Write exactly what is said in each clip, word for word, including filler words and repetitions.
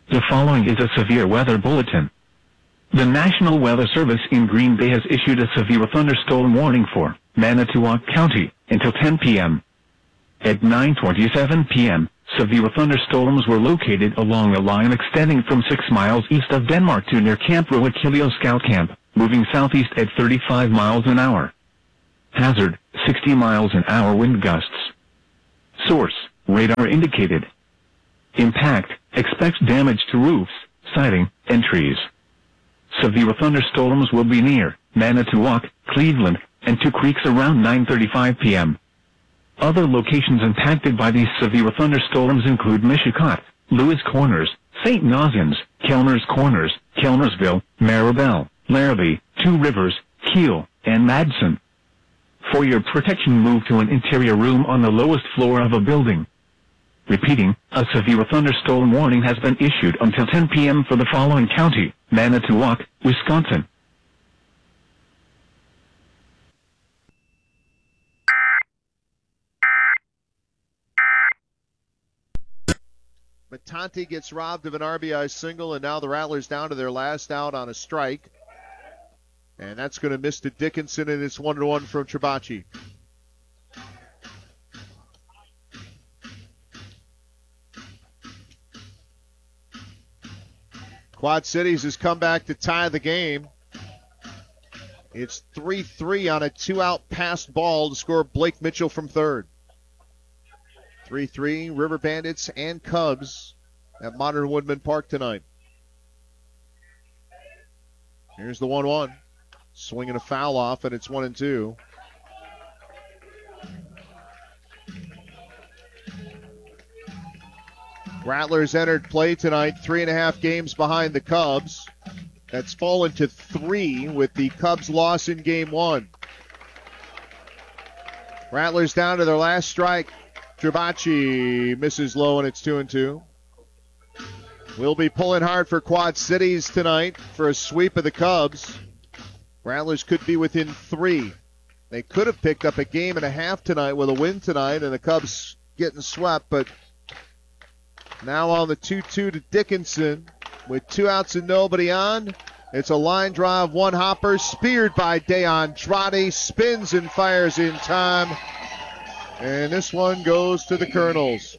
The following is a severe weather bulletin. The National Weather Service in Green Bay has issued a severe thunderstorm warning for Manitowoc County until ten p m At nine twenty-seven p m, severe thunderstorms were located along a line extending from six miles east of Denmark to near Camp Roachilio Scout Camp, moving southeast at thirty-five miles an hour. Hazard, sixty miles an hour wind gusts. Source, radar indicated. Impact, expects damage to roofs, siding, and trees. Severe thunderstorms will be near Manitowoc, Cleveland, and Two Creeks around nine thirty-five p m Other locations impacted by these severe thunderstorms include Mishicot, Lewis Corners, Saint Nosins, Kellner's Corners, Kellnersville, Maribel, Larrabee, Two Rivers, Kiel, and Madsen. For your protection, move to an interior room on the lowest floor of a building. Repeating, a severe thunderstorm warning has been issued until ten p m for the following county: Manitowoc, Wisconsin. Matante gets robbed of an R B I single, and now the Rattlers down to their last out on a strike. And that's going to miss to Dickinson, and it's one to one from Trabacci. Quad Cities has come back to tie the game. It's three three on a two-out passed ball to score Blake Mitchell from third. three three, River Bandits and Cubs at Modern Woodman Park tonight. Here's the one one. Swinging a foul off, and it's one and two. Rattlers entered play tonight, three and a half games behind the Cubs. That's fallen to three with the Cubs' loss in game one. Rattlers down to their last strike. Trabacci misses low, and it's two and two. We'll be pulling hard for Quad Cities tonight for a sweep of the Cubs. Rattlers could be within three. They could have picked up a game and a half tonight with a win tonight, and the Cubs getting swept, but now on the two two to Dickinson with two outs and nobody on. It's a line drive, one hopper, speared by DeAndrade, spins and fires in time. And this one goes to the Colonels.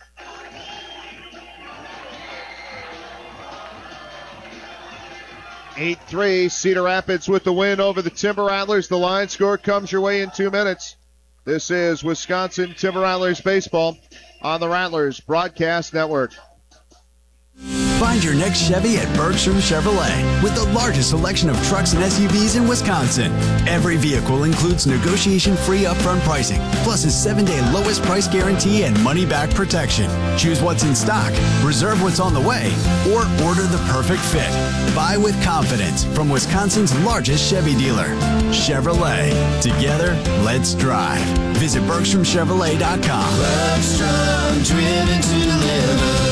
eight three, Cedar Rapids with the win over the Timber Rattlers. The line score comes your way in two minutes. This is Wisconsin Timber Rattlers baseball on the Rattlers Broadcast Network. Find your next Chevy at Bergstrom Chevrolet with the largest selection of trucks and S U Vs in Wisconsin. Every vehicle includes negotiation-free upfront pricing, plus a seven-day lowest price guarantee and money-back protection. Choose what's in stock, reserve what's on the way, or order the perfect fit. Buy with confidence from Wisconsin's largest Chevy dealer, Chevrolet. Together, let's drive. Visit Bergstrom Chevrolet dot com. Bergstrom, driven to deliver.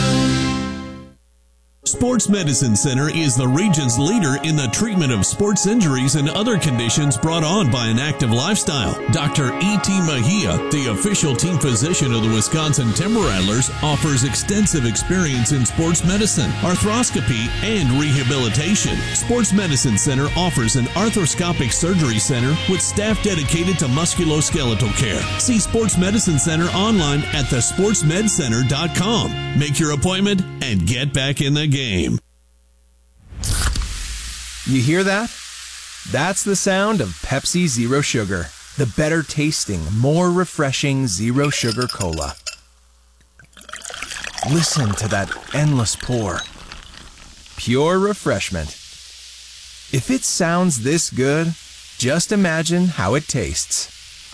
Sports Medicine Center is the region's leader in the treatment of sports injuries and other conditions brought on by an active lifestyle. Doctor E T Mejia, the official team physician of the Wisconsin Timber Rattlers, offers extensive experience in sports medicine, arthroscopy, and rehabilitation. Sports Medicine Center offers an arthroscopic surgery center with staff dedicated to musculoskeletal care. See Sports Medicine Center online at the sports med center dot com. Make your appointment and get back in the game. You hear that? That's the sound of Pepsi Zero Sugar, the better tasting, more refreshing zero sugar cola. Listen to that endless pour. Pure refreshment. If it sounds this good, just imagine how it tastes.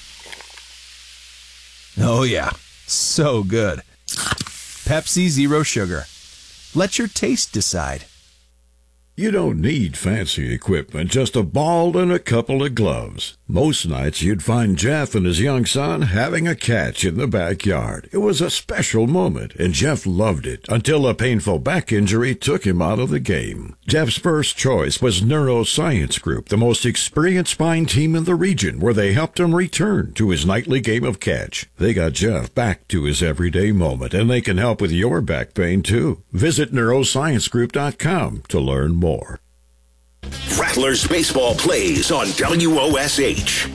Oh yeah, so good. Pepsi Zero Sugar. Let your taste decide. You don't need fancy equipment, just a ball and a couple of gloves. Most nights you'd find Jeff and his young son having a catch in the backyard. It was a special moment, and Jeff loved it until a painful back injury took him out of the game. Jeff's first choice was Neuroscience Group, the most experienced spine team in the region, where they helped him return to his nightly game of catch. They got Jeff back to his everyday moment, and they can help with your back pain, too. Visit neuroscience group dot com to learn more. Rattlers baseball plays on W O S H.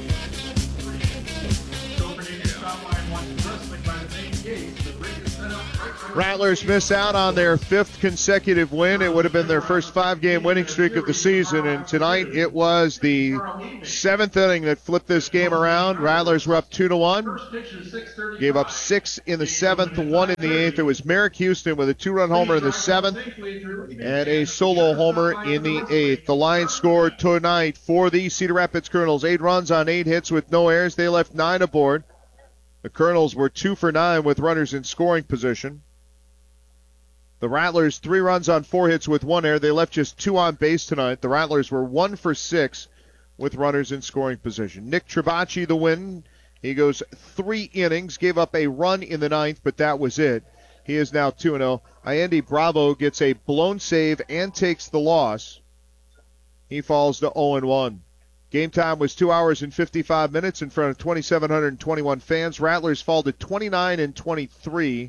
Rattlers miss out on their fifth consecutive win. It would have been their first five-game winning streak of the season, and tonight it was the seventh inning that flipped this game around. Rattlers were up two to one, gave up six in the seventh, one in the eighth. It was Merrick Houston with a two-run homer in the seventh and a solo homer in the eighth. The line scored tonight for the Cedar Rapids Colonels, eight runs on eight hits with no errors. They left nine aboard. The Colonels were two for nine with runners in scoring position. The Rattlers, three runs on four hits with one error. They left just two on base tonight. The Rattlers were one for six with runners in scoring position. Nick Trabacci, the win. He goes three innings, gave up a run in the ninth, but that was it. He is now two and oh. Andy Bravo gets a blown save and takes the loss. He falls to oh and one. Game time was two hours and fifty-five minutes in front of two thousand seven hundred twenty-one fans. Rattlers fall to twenty-nine and twenty-three.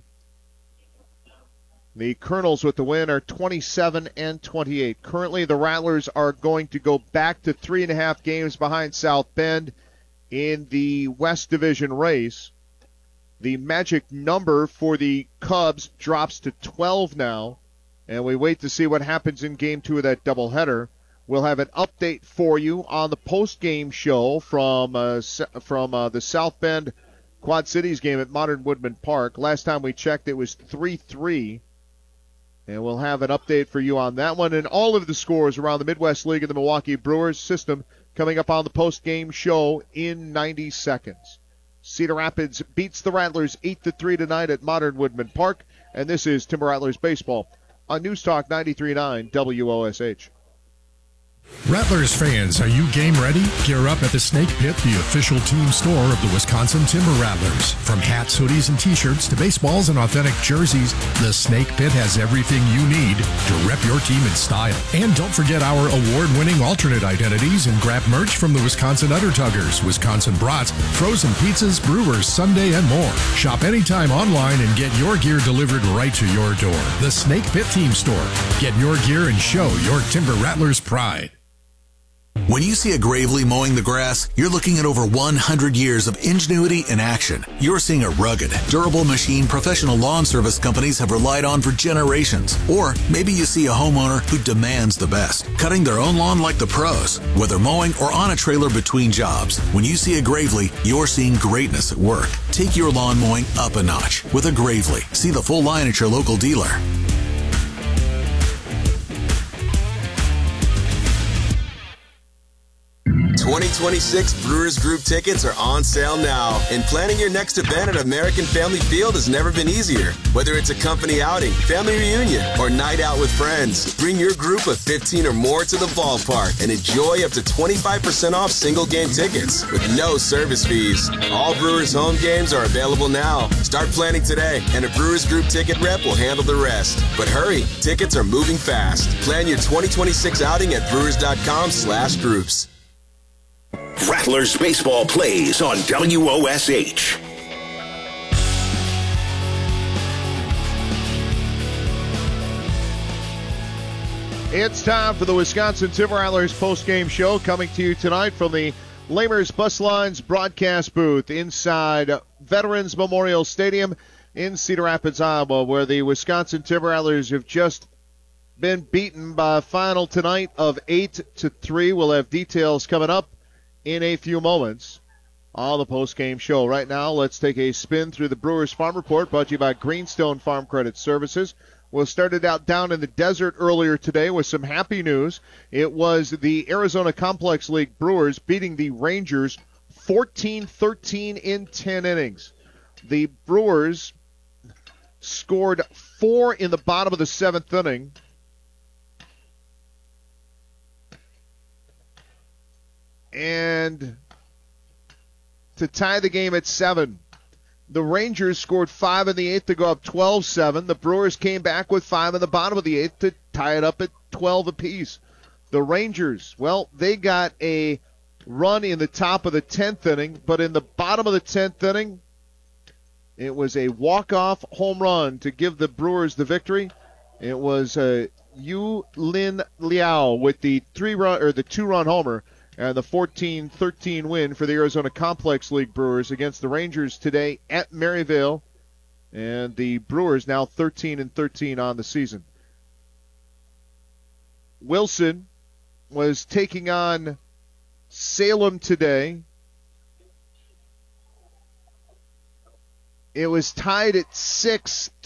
The Colonels with the win are twenty-seven and twenty-eight. Currently, the Rattlers are going to go back to three and a half games behind South Bend in the West Division race. The magic number for the Cubs drops to twelve now, and we wait to see what happens in Game two of that doubleheader. We'll have an update for you on the post-game show from uh, from uh, the South Bend Quad Cities game at Modern Woodman Park. Last time we checked, it was three three. And we'll have an update for you on that one and all of the scores around the Midwest League and the Milwaukee Brewers system coming up on the post-game show in ninety seconds. Cedar Rapids beats the Rattlers eight to three tonight at Modern Woodman Park. And this is Timber Rattlers Baseball on News Talk ninety-three point nine W O S H. Rattlers fans, are you game ready? Gear up at the Snake Pit, the official team store of the Wisconsin Timber Rattlers. From hats, hoodies, and t-shirts to baseballs and authentic jerseys, the Snake Pit has everything you need to rep your team in style. And don't forget our award-winning alternate identities and grab merch from the Wisconsin Undertuggers, Wisconsin Brats, frozen pizzas, Brewers, Sunday, and more. Shop anytime online and get your gear delivered right to your door. The Snake Pit Team Store. Get your gear and show your Timber Rattlers pride. When you see a Gravely mowing the grass, you're looking at over one hundred years of ingenuity in action. You're seeing a rugged, durable machine professional lawn service companies have relied on for generations. Or maybe you see a homeowner who demands the best, cutting their own lawn like the pros, whether mowing or on a trailer between jobs. When you see a Gravely, you're seeing greatness at work. Take your lawn mowing up a notch with a Gravely. See the full line at your local dealer. twenty twenty-six Brewers Group tickets are on sale now, and planning your next event at American Family Field has never been easier. Whether it's a company outing, family reunion, or night out with friends, bring your group of fifteen or more to the ballpark and enjoy up to twenty-five percent off single game tickets with no service fees. All Brewers home games are available now. Start planning today, and a Brewers Group ticket rep will handle the rest. But hurry, tickets are moving fast. Plan your twenty twenty-six outing at brewers.com slash groups. Rattlers baseball plays on W O S H. It's time for the Wisconsin Timber Rattlers postgame show, coming to you tonight from the Lamers Bus Lines broadcast booth inside Veterans Memorial Stadium in Cedar Rapids, Iowa, where the Wisconsin Timber Rattlers have just been beaten by a final tonight of eight to three. We'll have details coming up in a few moments on the post-game show. Right now, let's take a spin through the Brewers Farm Report, brought to you by Greenstone Farm Credit Services. We'll start it out down in the desert earlier today with some happy news. It was the Arizona Complex League Brewers beating the Rangers fourteen thirteen in ten innings. The Brewers scored four in the bottom of the seventh inning. And to tie the game at seven. The Rangers scored five in the eighth to go up twelve seven. The Brewers came back with five in the bottom of the eighth to tie it up at twelve apiece. The Rangers, well, they got a run in the top of the tenth inning, but in the bottom of the tenth inning, it was a walk-off home run to give the Brewers the victory. It was uh, Yu Lin Liao with the three-run or the two-run homer and the fourteen thirteen win for the Arizona Complex League Brewers against the Rangers today at Maryvale. And the Brewers now thirteen and thirteen on the season. Wilson was taking on Salem today. It was tied at six